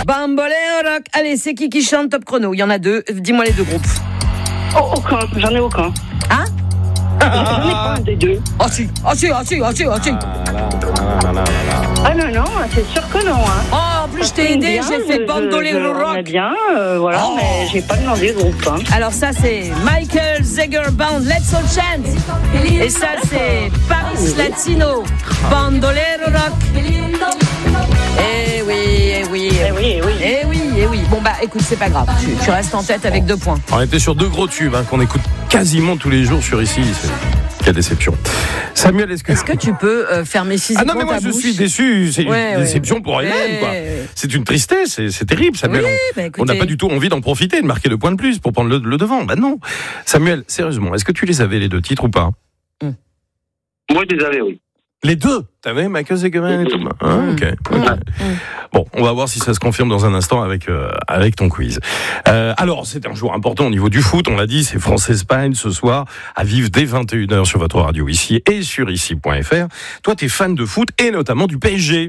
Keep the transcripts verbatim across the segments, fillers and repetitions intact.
Bamboleo rock. Allez, c'est qui qui chante Top Chrono? Il y en a deux. Dis-moi les deux groupes. Oh, aucun. J'en ai aucun. Hein? J'en ai pas un des deux. Oh si, oh si, oh si, oh si, oh si. Ah non, non, c'est sûr que non. Hein. Oh, en plus je t'ai aidé, j'ai fait Bandolero Rock. bien, euh, voilà, oh. Mais j'ai pas demandé le groupe. Hein. Alors ça c'est Michael Zager Band, Let's All Chant. Et ça c'est Paris Latino, Bandolero Rock. Eh oui, eh oui, eh oui, eh oui. Eh oui, eh oui. Bon bah écoute, c'est pas grave, tu, tu restes en tête avec deux points. On était sur deux gros tubes hein, qu'on écoute quasiment tous les jours sur ici. C'est... Quelle déception. Samuel, est-ce que... Est-ce que tu peux euh, fermer physiquement Ah non, mais moi, ta je bouche suis déçu. C'est ouais, une déception ouais. pour elle-même, ouais, quoi. ouais. C'est une tristesse, c'est, c'est terrible, Samuel. Oui, on, bah, écoutez... on n'a pas du tout envie d'en profiter, de marquer le point de plus pour prendre le, le devant. Bah non. Samuel, sérieusement, est-ce que tu les avais, les deux titres, ou pas? mm. Moi, je les avais, oui. Les deux? T'avais Michael Zagerman et tout? Ah, ok. okay. Mm. Bon, on va voir si ça se confirme dans un instant avec euh, avec ton quiz. Euh, alors, c'est un jour important au niveau du foot, on l'a dit, c'est France-Espagne ce soir, à vivre dès vingt et une heures sur votre radio ici et sur ici point f r. Toi, t'es fan de foot et notamment du P S G.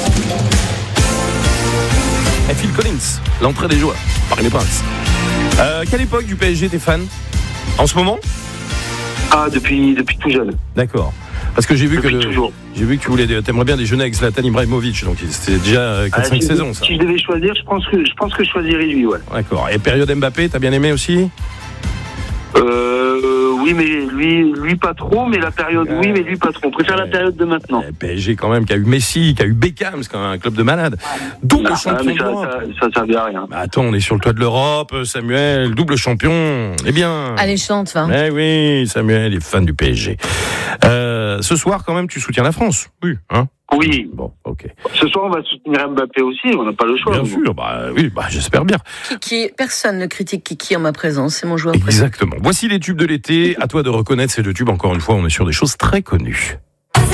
Et Phil Collins, l'entrée des joueurs, Paris les Princes. Euh, quelle époque du P S G t'es fan? En ce moment? Ah, depuis, depuis tout jeune. D'accord. Parce que j'ai vu depuis que le, toujours. j'ai vu que tu voulais, t'aimerais bien déjeuner avec Zlatan Ibrahimovic, donc c'était déjà quatre cinq ah, saisons, ça. Si je devais choisir, je pense que je pense que je choisirais lui, ouais. D'accord. Et période Mbappé, t'as bien aimé aussi? Euh, oui, mais lui, lui pas trop, mais la période, euh, oui, mais lui pas trop. On préfère ouais. la période de maintenant. Le P S G quand même, qui a eu Messi, qui a eu Beckham, c'est quand même un club de malades. Double ah, champion ça, d'Europe. Ça, ça servait à rien. Bah attends, on est sur le toit de l'Europe, Samuel, double champion. Eh bien. Allez, chante, va. Eh oui, Samuel est fan du P S G. Euh, ce soir, quand même, tu soutiens la France. Oui, hein? Oui. Bon, ok. Ce soir, on va soutenir Mbappé aussi, on n'a pas le choix. Bien sûr, bah oui, bah j'espère bien. Kiki, personne ne critique Kiki en ma présence, c'est mon joueur préféré. Exactement. Voici les tubes de l'été. À toi de reconnaître ces deux tubes. Encore une fois, on est sur des choses très connues.